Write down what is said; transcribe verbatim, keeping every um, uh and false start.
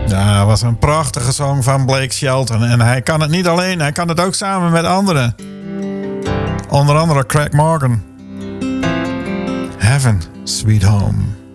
Ja, dat was een prachtige song van Blake Shelton. En hij kan het niet alleen, hij kan het ook samen met anderen. Onder andere Craig Morgan. Heaven, Sweet Home.